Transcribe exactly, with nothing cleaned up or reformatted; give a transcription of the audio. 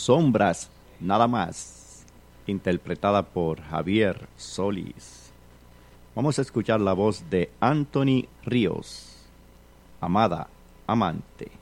sombras, nada más, interpretada por Javier Solís. Vamos a escuchar la voz de Anthony Ríos, Amada Amante.